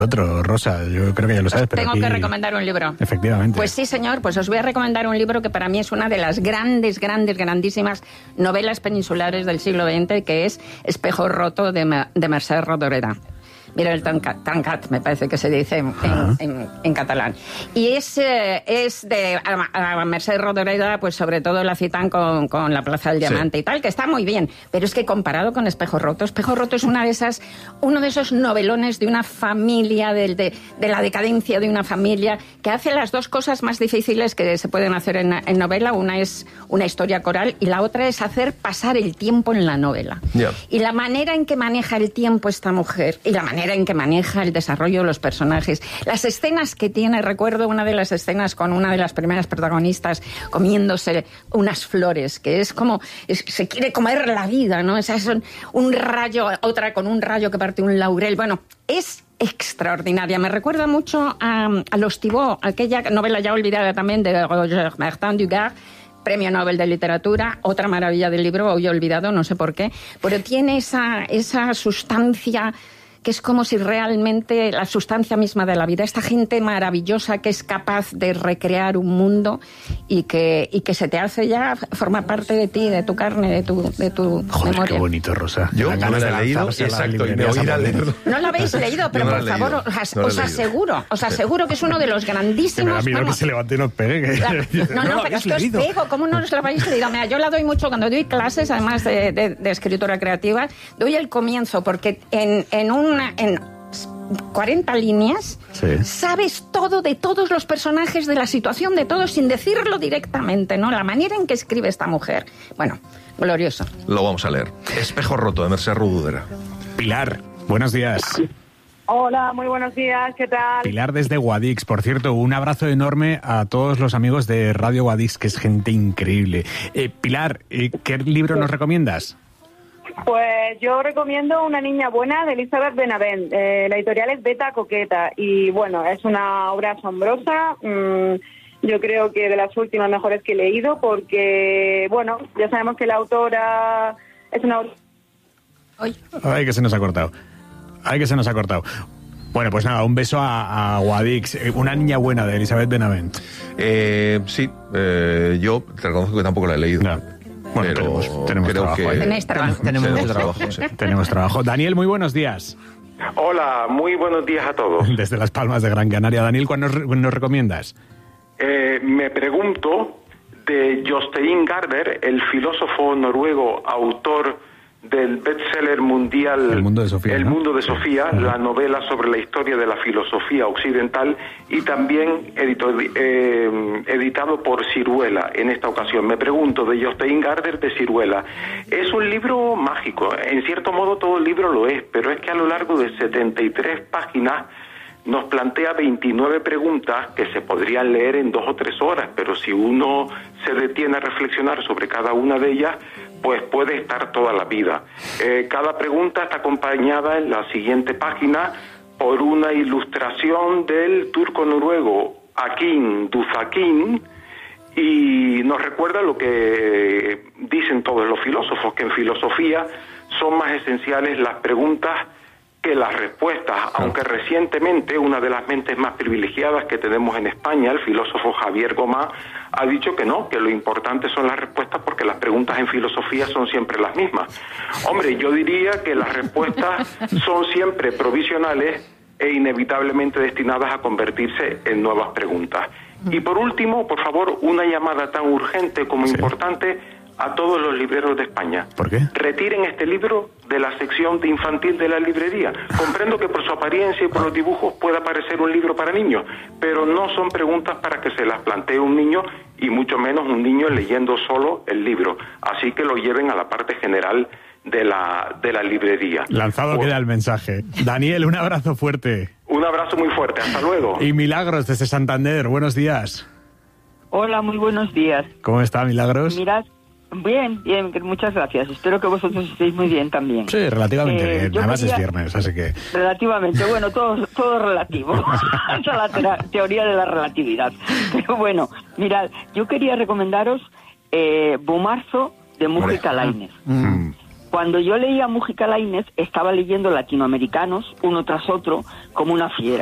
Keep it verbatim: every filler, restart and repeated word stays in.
Otro, Rosa, yo creo que ya lo sabes, pero tengo aquí... que recomendar un libro. Efectivamente. Pues sí, señor, pues os voy a recomendar un libro que para mí es una de las grandes, grandes, grandísimas novelas peninsulares del siglo veinte, que es Espejo roto de, de Mercè Rodoreda. Mira, el tancat, tancat, me parece que se dice en, en, en, en catalán. Y es, eh, es de a, a Mercè Rodoreda, pues sobre todo la citan con, con La Plaza del Diamante, sí, y tal, que está muy bien. Pero es que comparado con Espejo roto, Espejo roto es una de esas, uno de esos novelones de una familia, de, de, de la decadencia de una familia, que hace las dos cosas más difíciles que se pueden hacer en, en novela. Una es una historia coral y la otra es hacer pasar el tiempo en la novela. Yeah. Y la manera en que maneja el tiempo esta mujer, y la manera en que maneja el desarrollo de los personajes, las escenas que tiene, recuerdo una de las escenas con una de las primeras protagonistas comiéndose unas flores, que es como, es, se quiere comer la vida, ¿no? Esa es un, un rayo, otra con un rayo que parte un laurel, bueno, es extraordinaria, me recuerda mucho a, a Los Thibaut, aquella novela ya olvidada también de Roger Martin Dugard, Premio Nobel de Literatura, otra maravilla del libro, hoy olvidado, no sé por qué, pero tiene esa, esa sustancia que es como si realmente la sustancia misma de la vida, esta gente maravillosa que es capaz de recrear un mundo y que, y que se te hace ya, forma parte de ti, de tu carne, de tu, de tu Joder, memoria. Qué bonito, Rosa. Yo no la he leído, exacto, y me voy a ir a leerlo. No la habéis leído, pero no por favor, os, no os aseguro, os aseguro que es uno de los grandísimos... Que me da miedo que se levante y nos pegue. Que... La, no, no, no, pero es que os pego, ¿cómo no os lo habéis leído? Mira, yo la doy mucho cuando doy clases, además de, de, de escritura creativa, doy el comienzo, porque en, en un en cuarenta líneas, sí, sabes todo de todos los personajes, de la situación de todos, sin decirlo directamente, ¿no? La manera en que escribe esta mujer. Bueno, glorioso. Lo vamos a leer. Espejo roto, de Mercè Rodoreda. Pilar, buenos días. Hola, muy buenos días, ¿qué tal? Pilar desde Guadix, por cierto, un abrazo enorme a todos los amigos de Radio Guadix, que es gente increíble. Eh, Pilar, ¿qué libro nos recomiendas? Pues yo recomiendo Una niña buena, de Elizabeth Benavent. Eh, la editorial es Beta Coqueta y bueno, es una obra asombrosa. Mm, yo creo que de las últimas mejores que he leído porque, bueno, ya sabemos que la autora es una... Ay, Ay que se nos ha cortado. Ay, que se nos ha cortado. Bueno, pues nada, un beso a, a Guadix. Una niña buena, de Elizabeth Benavent. Eh, sí, eh, yo te reconozco que tampoco la he leído. No. Bueno, pero tenemos, tenemos creo trabajo. Que... Ahí. Tenéis trabajo. Tenemos sí, mucho trabajo. Sí. Tenemos trabajo. Daniel, muy buenos días. Hola, muy buenos días a todos. Desde Las Palmas de Gran Canaria. Daniel, ¿cuál nos, nos recomiendas? Eh, me pregunto de Jostein Gaarder, el filósofo noruego, autor del bestseller mundial El mundo de Sofía, El ¿no? mundo de Sofía, sí. la novela sobre la historia de la filosofía occidental, y también edito, eh, editado por Siruela en esta ocasión. Me pregunto de Jostein Gaarder, de Siruela. Es un libro mágico, en cierto modo todo el libro lo es, pero es que a lo largo de setenta y tres páginas nos plantea veintinueve preguntas que se podrían leer en dos o tres horas, pero si uno se detiene a reflexionar sobre cada una de ellas, pues puede estar toda la vida. Eh, cada pregunta está acompañada en la siguiente página por una ilustración del turco noruego Akin Duzakin, y nos recuerda lo que dicen todos los filósofos, que en filosofía son más esenciales las preguntas que las respuestas, aunque recientemente una de las mentes más privilegiadas que tenemos en España, el filósofo Javier Gomá, ha dicho que no, que lo importante son las respuestas porque las preguntas en filosofía son siempre las mismas. Hombre, yo diría que las respuestas son siempre provisionales e inevitablemente destinadas a convertirse en nuevas preguntas. Y por último, por favor, una llamada tan urgente como sí. importante a todos los libreros de España. ¿Por qué? Retiren este libro de la sección de infantil de la librería. Comprendo que por su apariencia y por los dibujos pueda parecer un libro para niños, pero no son preguntas para que se las plantee un niño, y mucho menos un niño leyendo solo el libro. Así que lo lleven a la parte general de la, de la librería. Lanzado Por... queda el mensaje. Daniel, un abrazo fuerte. Un abrazo muy fuerte. Hasta luego. Y Milagros, desde Santander. Buenos días. Hola, muy buenos días. ¿Cómo está, Milagros? Mirad, bien, bien, muchas gracias. Espero que vosotros estéis muy bien también. Sí, relativamente eh, bien. Además quería... es viernes, así que... Relativamente, bueno, todo, todo relativo. Esa es la te- teoría de la relatividad. Pero bueno, mirad, yo quería recomendaros eh, Bumarzo, de Mujica Lainez. Mm. Cuando yo leía Múgica Lainez, estaba leyendo latinoamericanos, uno tras otro, como una fiera.